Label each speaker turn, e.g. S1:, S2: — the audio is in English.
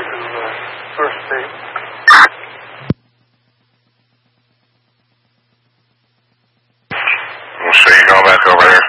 S1: to first base.
S2: So you go back over there.